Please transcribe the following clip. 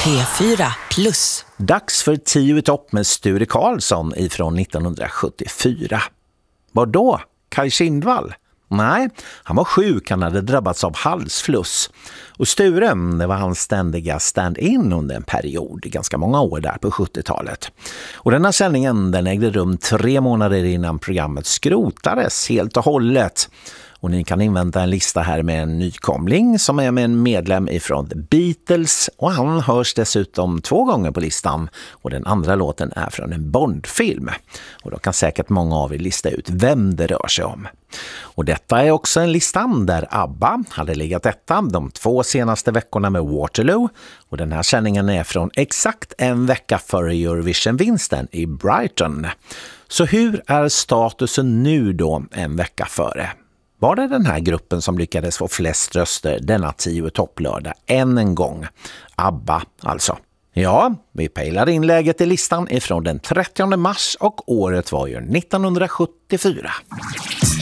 P4 Plus. Dags för 10 i topp med Sture Karlsson ifrån 1974. Var då? Kaj Kindvall? Nej, han var sjuk, han hade drabbats av halsfluss. Och Sture, det var hans ständiga stand-in under en period, ganska många år där på 70-talet. Och den här sändningen, den ägde rum 3 månader innan programmet skrotades helt och hållet. Och ni kan invänta en lista här med en nykomling som är med en medlem ifrån The Beatles. Och han hörs dessutom 2 gånger på listan. Och den andra låten är från en Bond-film. Och då kan säkert många av er lista ut vem det rör sig om. Och detta är också en lista där ABBA hade legat etta de 2 senaste veckorna med Waterloo. Och den här sändningen är från exakt en vecka före Eurovision-vinsten i Brighton. Så hur är statusen nu då en vecka före? Var det den här gruppen som lyckades få flest röster denna 10 topplördag än en gång? ABBA alltså. Ja, vi pejlar in läget i listan ifrån den 30 mars och året var ju 1974.